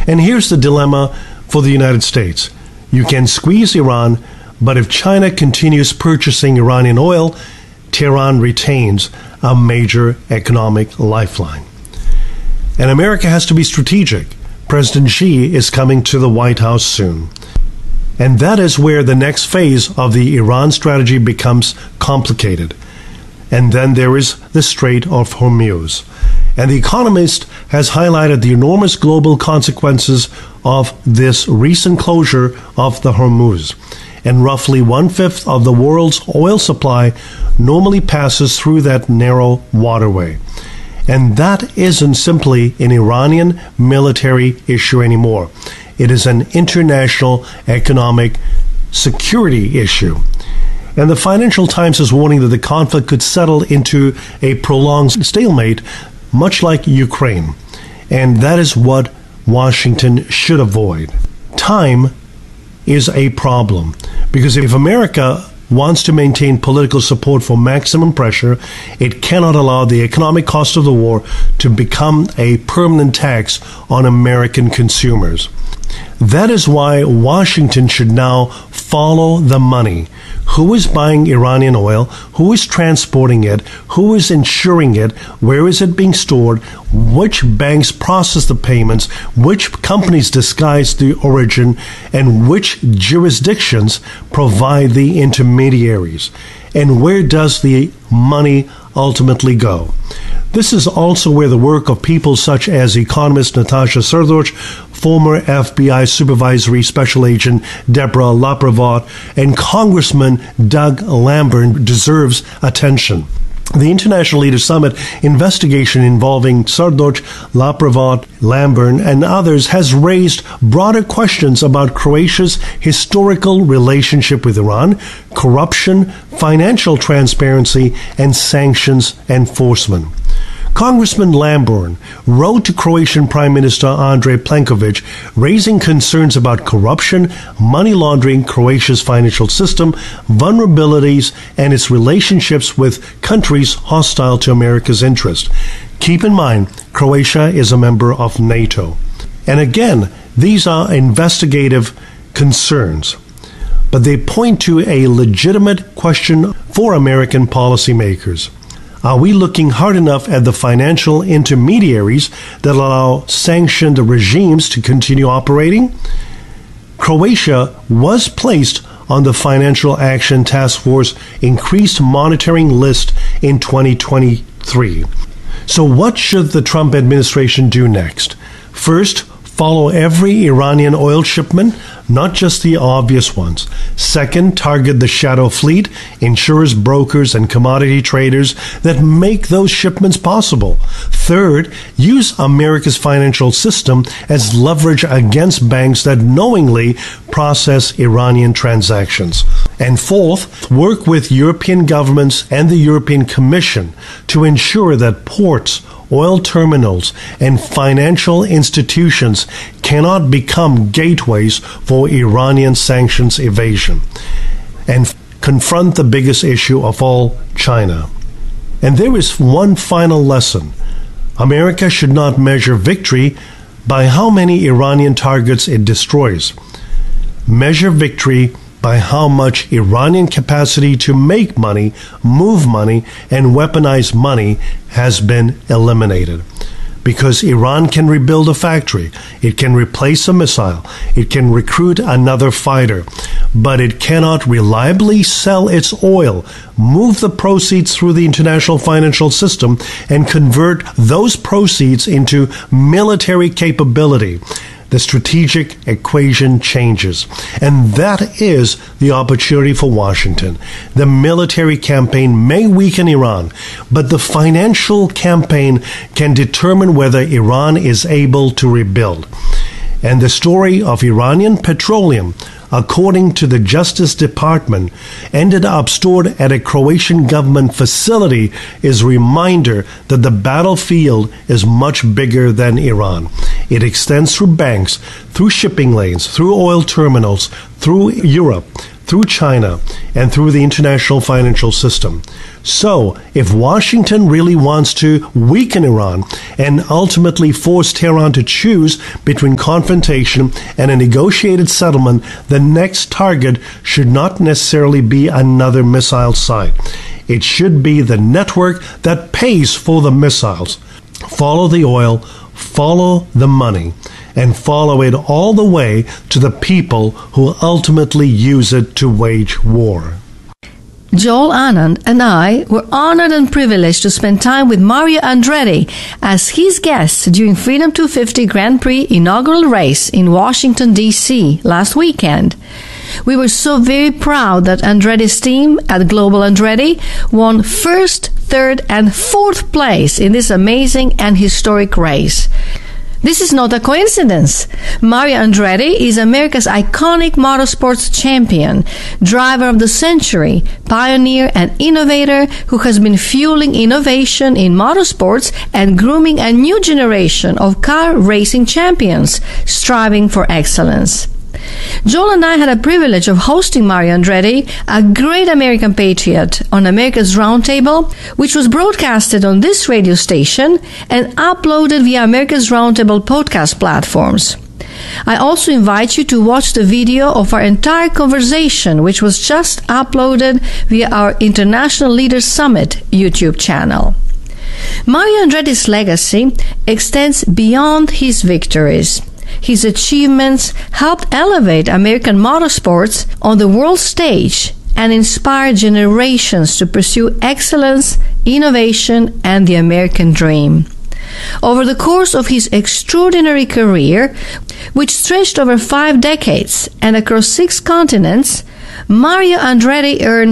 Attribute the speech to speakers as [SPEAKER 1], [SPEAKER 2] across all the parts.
[SPEAKER 1] And here's the dilemma for the United States. You can squeeze Iran, but if China continues purchasing Iranian oil, Tehran retains a major economic lifeline. And America has to be strategic. President Xi is coming to the White House soon. And that is where the next phase of the Iran strategy becomes complicated. And then there is the Strait of Hormuz. And The Economist has highlighted the enormous global consequences of this recent closure of the Hormuz. And roughly 1/5 of the world's oil supply normally passes through that narrow waterway. And that isn't simply an Iranian military issue anymore. It is an international economic security issue. And the Financial Times is warning that the conflict could settle into a prolonged stalemate, much like Ukraine. And that is what Washington should avoid. Time is a problem, because if America wants to maintain political support for maximum pressure, it cannot allow the economic cost of the war to become a permanent tax on American consumers. That is why Washington should now follow the money. Who is buying Iranian oil? Who is transporting it? Who is insuring it? Where is it being stored? Which banks process the payments? Which companies disguise the origin? And which jurisdictions provide the intermediaries? And where does the money ultimately go? This is also where the work of people such as economist Natasha Srdoc, former FBI Supervisory Special Agent Deborah Laprevotte, and Congressman Doug Lamburn deserves attention. The International Leaders Summit investigation involving Srdoc, Laprevotte, Lamburn, and others has raised broader questions about Croatia's historical relationship with Iran, corruption, financial transparency, and sanctions enforcement. Congressman Lamburn wrote to Croatian Prime Minister Andrej Plenković, raising concerns about corruption, money laundering, Croatia's financial system, vulnerabilities, and its relationships with countries hostile to America's interest. Keep in mind, Croatia is a member of NATO. And again, these are investigative concerns, but they point to a legitimate question for American policymakers. Are we looking hard enough at the financial intermediaries that allow sanctioned regimes to continue operating? Croatia was placed on the Financial Action Task Force increased monitoring list in 2023. So what should the Trump administration do next? First, follow every Iranian oil shipment, not just the obvious ones. Second, target the shadow fleet, insurers, brokers, and commodity traders that make those shipments possible. Third, use America's financial system as leverage against banks that knowingly process Iranian transactions. And fourth, work with European governments and the European Commission to ensure that ports, oil terminals, and financial institutions cannot become gateways for Iranian sanctions evasion. And confront the biggest issue of all, China. And there is one final lesson. America should not measure victory by how many Iranian targets it destroys. Measure victory by how much Iranian capacity to make money, move money, and weaponize money has been eliminated. Because Iran can rebuild a factory, it can replace a missile, it can recruit another fighter, but it cannot reliably sell its oil, move the proceeds through the international financial system, and convert those proceeds into military capability. The strategic equation changes. And that is the opportunity for Washington. The military campaign may weaken Iran, but the financial campaign can determine whether Iran is able to rebuild. And the story of Iranian petroleum, according to the Justice Department, ended up stored at a Croatian government facility is a reminder that the battlefield is much bigger than Iran. It extends through banks, through shipping lanes, through oil terminals, through Europe, through China and through the international financial system. So, if Washington really wants to weaken Iran and ultimately force Tehran to choose between confrontation and a negotiated settlement, the next target should not necessarily be another missile site. It should be the network that pays for the missiles. Follow the oil, follow the money, and follow it all the way to the people who ultimately use it to wage war.
[SPEAKER 2] Joel Anand and I were honored and privileged to spend time with Mario Andretti as his guest during Freedom 250 Grand Prix inaugural race in Washington, D.C. last weekend. We were so very proud that Andretti's team at Global Andretti won first, third, and fourth place in this amazing and historic race. This is not a coincidence. Mario Andretti is America's iconic motorsports champion, driver of the century, pioneer and innovator who has been fueling innovation in motorsports and grooming a new generation of car racing champions striving for excellence. Joel and I had a privilege of hosting Mario Andretti, a great American patriot, on America's Roundtable, which was broadcasted on this radio station and uploaded via America's Roundtable podcast platforms. I also invite you to watch the video of our entire conversation, which was just uploaded via our International Leaders Summit YouTube channel. Mario Andretti's legacy extends beyond his victories. His achievements helped elevate American motorsports on the world stage and inspire generations to pursue excellence, innovation, and the American dream. Over the course of his extraordinary career, which stretched over 5 decades and across 6 continents, Mario Andretti earned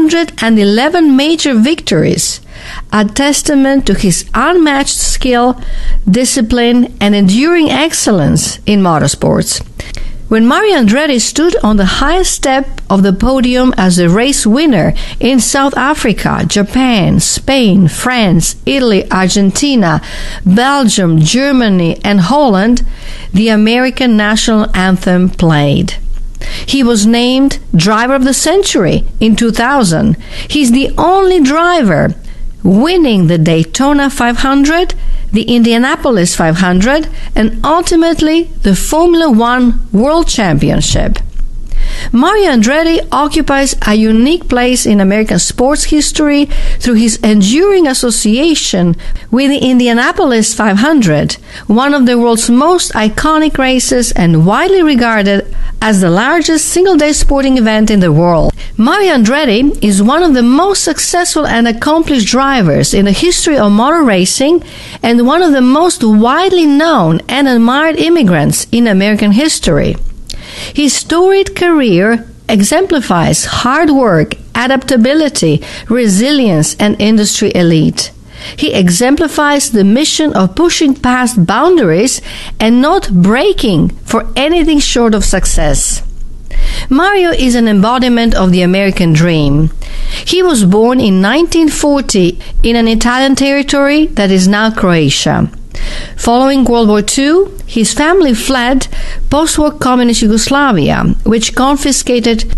[SPEAKER 2] 111 major victories, a testament to his unmatched skill, discipline, and enduring excellence in motorsports. When Mario Andretti stood on the highest step of the podium as a race winner in South Africa, Japan, Spain, France, Italy, Argentina, Belgium, Germany, and Holland, the American national anthem played. He was named Driver of the Century in 2000. He's the only driver winning the Daytona 500, the Indianapolis 500, and ultimately the Formula One World Championship. Mario Andretti occupies a unique place in American sports history through his enduring association with the Indianapolis 500, one of the world's most iconic races and widely regarded as the largest single-day sporting event in the world. Mario Andretti is one of the most successful and accomplished drivers in the history of motor racing and one of the most widely known and admired immigrants in American history. His storied career exemplifies hard work, adaptability, resilience, and industry elite. He exemplifies the mission of pushing past boundaries and not breaking for anything short of success. Mario is an embodiment of the American dream. He was born in 1940 in an Italian territory that is now Croatia. Following World War II, his family fled post-war communist Yugoslavia, which confiscated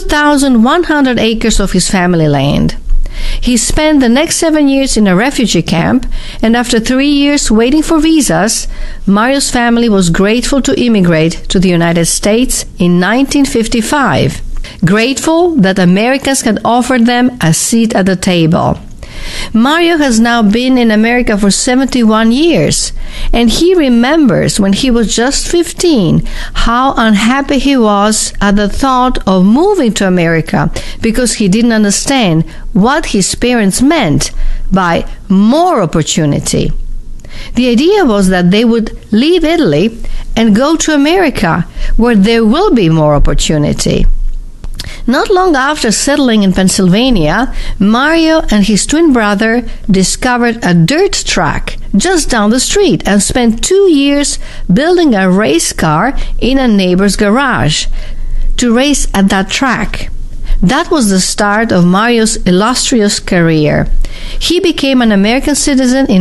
[SPEAKER 2] 2,100 acres of his family land. He spent the next 7 years in a refugee camp, and after 3 years waiting for visas, Mario's family was grateful to immigrate to the United States in 1955, grateful that Americans had offered them a seat at the table. Mario has now been in America for 71 years, and he remembers when he was just 15 how unhappy he was at the thought of moving to America because he didn't understand what his parents meant by more opportunity. The idea was that they would leave Italy and go to America, where there will be more opportunity. Not long after settling in Pennsylvania, Mario and his twin brother discovered a dirt track just down the street and spent 2 years building a race car in a neighbor's garage to race at that track. That was the start of Mario's illustrious career. He became an American citizen in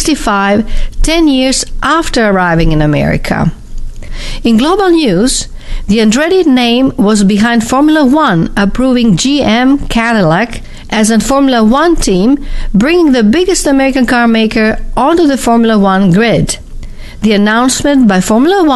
[SPEAKER 2] 1965, 10 years after arriving in America. In global news, The Andretti name was behind Formula One, approving GM Cadillac as a Formula One team, bringing the biggest American car maker onto the Formula One grid. The announcement by Formula One